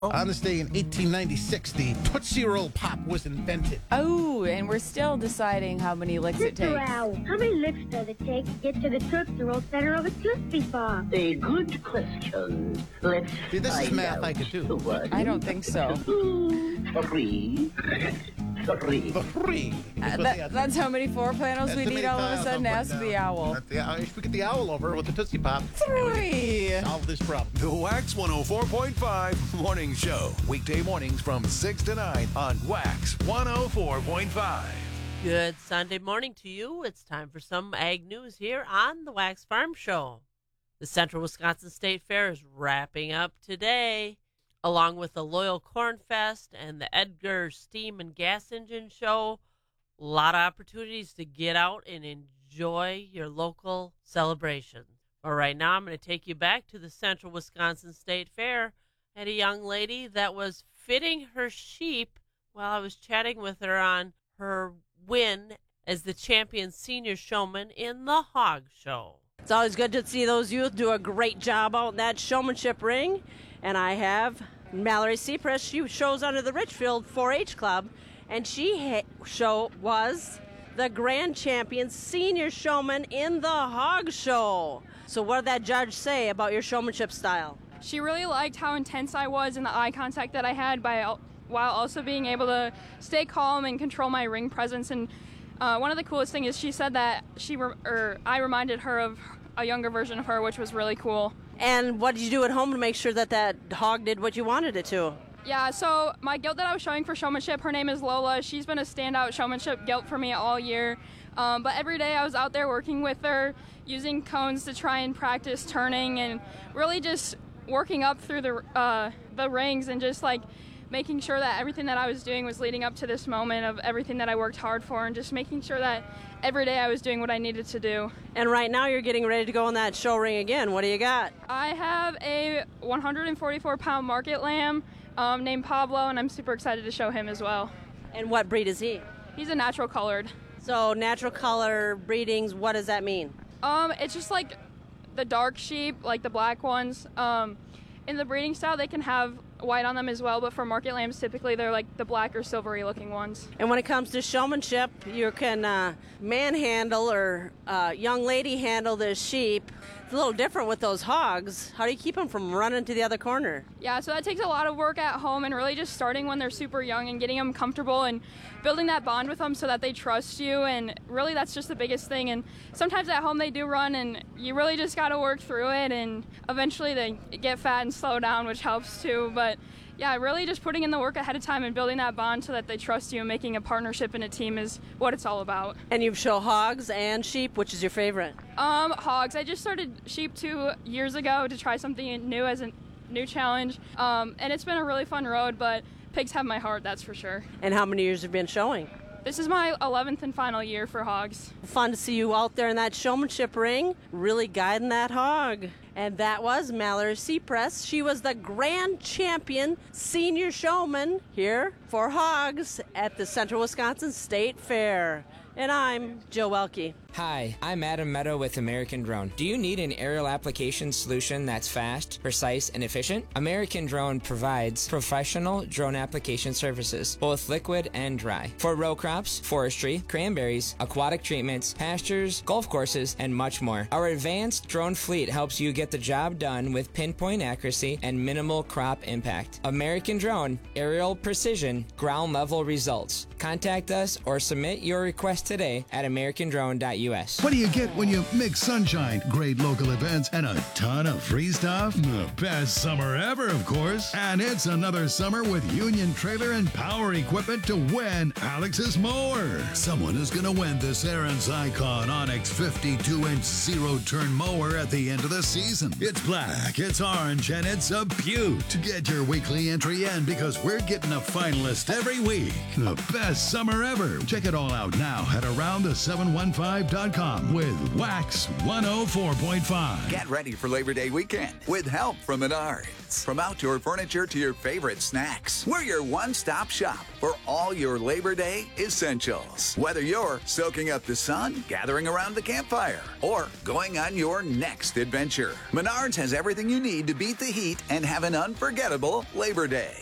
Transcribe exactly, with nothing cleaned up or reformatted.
On this day in eighteen ninety-six, the Tootsie Roll Pop was invented. Oh, and we're still deciding how many licks it Mister takes. Owl, how many licks does it take to get to the Tootsie Roll center of a Tootsie Pop? A good question. Let's See, this is find math out. I could do. One, I don't think so. two, three, three. The three. Uh, that, that's how many four planos we need all of a sudden. Ask the owl. The, if we get the owl over with the Tootsie Pop, Three. solve this problem. The Wax one oh four point five Morning Show. Weekday mornings from six to nine on Wax one oh four point five. Good Sunday morning to you. It's time for some ag news here on the Wax Farm Show. The Central Wisconsin State Fair is wrapping up today, along with the Loyal Corn Fest and the Edgar Steam and Gas Engine Show. A lot of opportunities to get out and enjoy your local celebration. But right now, I'm going to take you back to the Central Wisconsin State Fair. I had a young lady that was fitting her sheep while I was chatting with her on her win as the champion senior showman in the Hog Show. It's always good to see those youth do a great job out in that showmanship ring. And I have Mallory Seapress. She shows under the Richfield four H Club, and she ha- show was the grand champion senior showman in the Hog Show. So what did that judge say about your showmanship style? She really liked how intense I was and the eye contact that I had by while also being able to stay calm and control my ring presence. And uh, one of the coolest things is she said that she re- or I reminded her of a younger version of her, which was really cool. And what did you do at home to make sure that that hog did what you wanted it to? Yeah, so my gilt that I was showing for showmanship, her name is Lola. She's been a standout showmanship gilt for me all year. Um, but every day I was out there working with her, using cones to try and practice turning and really just working up through the uh, the rings and just like making sure that everything that I was doing was leading up to this moment of everything that I worked hard for, and just making sure that every day I was doing what I needed to do. And right now you're getting ready to go in that show ring again. What do you got? I have a one hundred forty-four pound market lamb um, named Pablo, and I'm super excited to show him as well. And what breed is he? He's a natural colored. So natural color breedings, what does that mean? Um, it's just like the dark sheep, like the black ones. Um, in the breeding style, they can have white on them as well, but for market lambs, typically they're like the black or silvery looking ones. And when it comes to showmanship, you can uh, manhandle or uh, young lady handle the sheep. It's a little different with those hogs. How do you keep them from running to the other corner? Yeah, so that takes a lot of work at home and really just starting when they're super young and getting them comfortable and building that bond with them so that they trust you. And really that's just the biggest thing. And sometimes at home they do run and you really just got to work through it, and eventually they get fat and slow down, which helps too. But yeah, really just putting in the work ahead of time and building that bond so that they trust you, and making a partnership in a team is what it's all about. And you show hogs and sheep. Which is your favorite? Um, hogs. I just started sheep two years ago to try something new as a new challenge. Um, and it's been a really fun road, but pigs have my heart, that's for sure. And how many years have you been showing? This is my eleventh and final year for hogs. Fun to see you out there in that showmanship ring, really guiding that hog. And that was Mallory Seapress. She was the grand champion senior showman here for hogs at the Central Wisconsin State Fair. And I'm Joe Welke. Hi, I'm Adam Meadow with American Drone. Do you need an aerial application solution that's fast, precise, and efficient? American Drone provides professional drone application services, both liquid and dry, for row crops, forestry, cranberries, aquatic treatments, pastures, golf courses, and much more. Our advanced drone fleet helps you get the job done with pinpoint accuracy and minimal crop impact. American Drone, aerial precision, ground level results. Contact us or submit your request today at american drone dot u s. What do you get when you mix sunshine, great local events, and a ton of free stuff? The best summer ever, of course. And it's another summer with Union Trailer and Power Equipment to win Alex's mower. Someone is going to win this Aaron's Icon Onyx fifty-two inch zero-turn mower at the end of the season. It's black, it's orange, and it's a beaut. Get your weekly entry in because we're getting a finalist every week. The best summer ever. Check it all out now at around the seven one five dot com with Wax one oh four point five. Get ready for Labor Day weekend with help from Menards. From outdoor furniture to your favorite snacks, we're your one-stop shop for all your Labor Day essentials. Whether you're soaking up the sun, gathering around the campfire, or going on your next adventure, Menards has everything you need to beat the heat and have an unforgettable Labor Day.